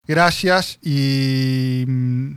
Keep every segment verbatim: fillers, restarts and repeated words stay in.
Gracias y,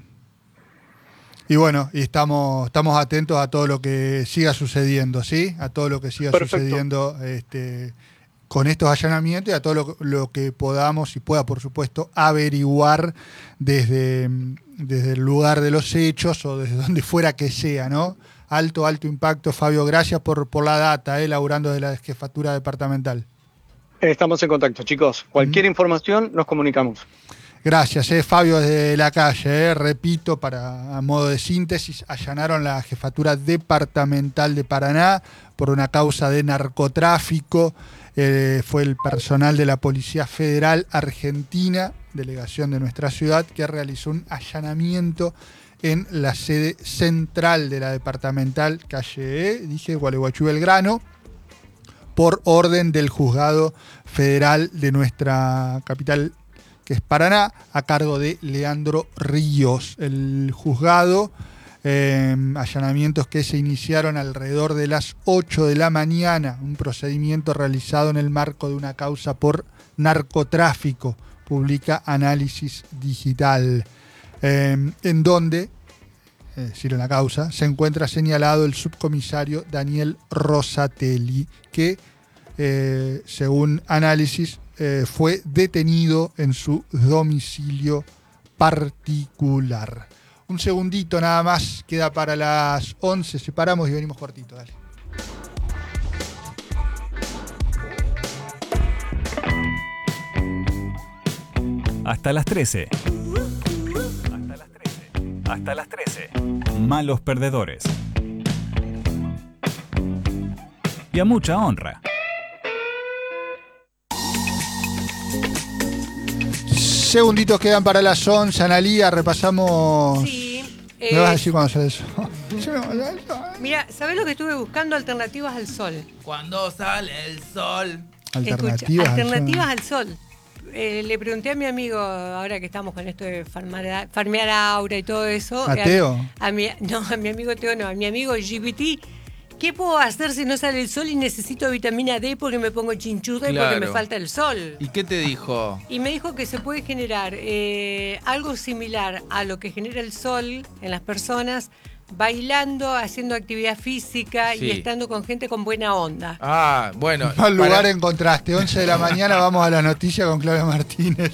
y bueno, y estamos, estamos atentos a todo lo que siga sucediendo, ¿sí? A todo lo que siga Perfecto. sucediendo este, con estos allanamientos y a todo lo, lo que podamos y pueda, por supuesto, averiguar desde, desde el lugar de los hechos o desde donde fuera que sea, ¿no? Alto, alto impacto. Fabio, gracias por, por la data, eh, laburando de la jefatura departamental. Estamos en contacto, chicos. Cualquier mm. información nos comunicamos. Gracias, eh, Fabio, desde la calle. Eh, repito, para a modo de síntesis, allanaron la jefatura departamental de Paraná por una causa de narcotráfico. Eh, fue el personal de la Policía Federal Argentina, delegación de nuestra ciudad, que realizó un allanamiento en la sede central de la departamental, calle E, dije, Gualeguaychú Belgrano, por orden del juzgado federal de nuestra capital, que es Paraná, a cargo de Leandro Ríos. El juzgado, eh, allanamientos que se iniciaron alrededor de las ocho de la mañana, un procedimiento realizado en el marco de una causa por narcotráfico, publica Análisis Digital, eh, en donde, es decir, en la causa, se encuentra señalado el subcomisario Daniel Rosatelli, que, eh, según Análisis, eh, fue detenido en su domicilio particular. Un segundito nada más, queda para las once, separamos y venimos cortito, dale. Hasta las trece. Hasta las trece. Hasta las trece. Malos perdedores. Y a mucha honra. Segunditos quedan para las once, Analía, repasamos. Sí. ¿Me eh, vas a decir cuándo sale eso? Mira, ¿sabés lo que estuve buscando? Alternativas al sol. Cuando sale el sol. Alternativas, Escucha, alternativas al sol. Eh, le pregunté a mi amigo, ahora que estamos con esto de farmar, farmear aura y todo eso. ¿A Teo? A, a mi, no, a mi amigo Teo no, a mi amigo G P T. ¿Qué puedo hacer si no sale el sol y necesito vitamina D porque me pongo chinchuda y Claro. porque me falta el sol? ¿Y qué te dijo? Y me dijo que se puede generar eh, algo similar a lo que genera el sol en las personas, bailando, haciendo actividad física Sí. y estando con gente con buena onda. Ah, bueno. Mal lugar para- encontraste, once de la mañana, vamos a la noticia con Claudia Martínez.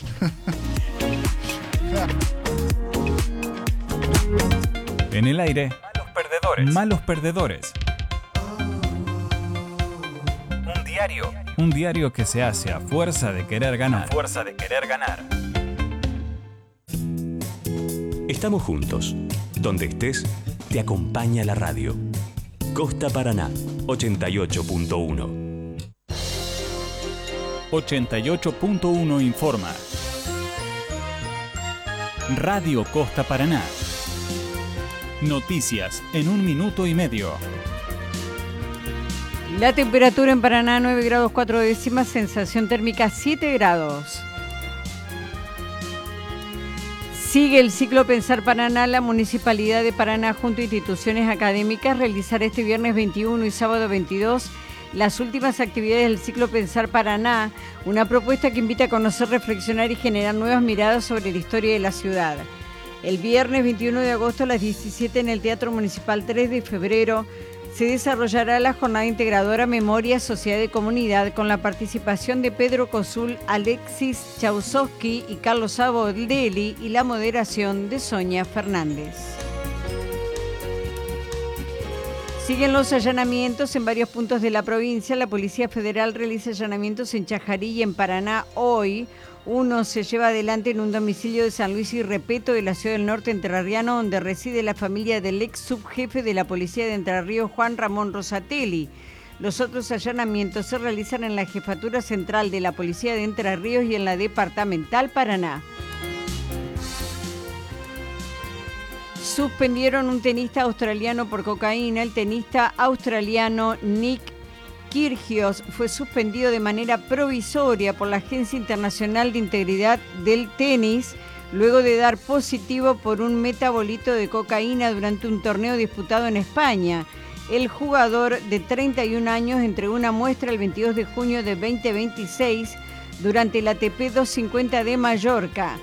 En el aire, Malos perdedores. malos perdedores. Un diario. Un diario que se hace a fuerza de querer ganar. Fuerza de querer ganar. Estamos juntos. Donde estés, te acompaña la radio. Costa Paraná, ochenta y ocho punto uno. ochenta y ocho punto uno informa. Radio Costa Paraná. Noticias en un minuto y medio. La temperatura en Paraná nueve grados cuatro décimas, sensación térmica siete grados. Sigue el ciclo Pensar Paraná. La Municipalidad de Paraná junto a instituciones académicas realizará este viernes veintiuno y sábado veintidós las últimas actividades del ciclo Pensar Paraná, una propuesta que invita a conocer, reflexionar y generar nuevas miradas sobre la historia de la ciudad. El viernes veintiuno de agosto a las diecisiete en el Teatro Municipal tres de febrero se desarrollará la jornada integradora Memoria, Sociedad y Comunidad con la participación de Pedro Cosul, Alexis Chausowski y Carlos Saboldelli y la moderación de Sonia Fernández. Siguen los allanamientos en varios puntos de la provincia. La Policía Federal realiza allanamientos en Chajarí y en Paraná hoy. Uno se lleva adelante en un domicilio de San Luis y Repeto de la ciudad del norte entrerriano, donde reside la familia del ex subjefe de la policía de Entre Ríos, Juan Ramón Rosatelli. Los otros allanamientos se realizan en la Jefatura Central de la Policía de Entre Ríos y en la Departamental Paraná. Suspendieron un tenista australiano por cocaína. El tenista australiano Nick Kyrgios fue suspendido de manera provisoria por la Agencia Internacional de Integridad del Tenis luego de dar positivo por un metabolito de cocaína durante un torneo disputado en España. El jugador de treinta y un años entregó una muestra el veintidós de junio de veinte veintiséis durante el A T P doscientos cincuenta de Mallorca.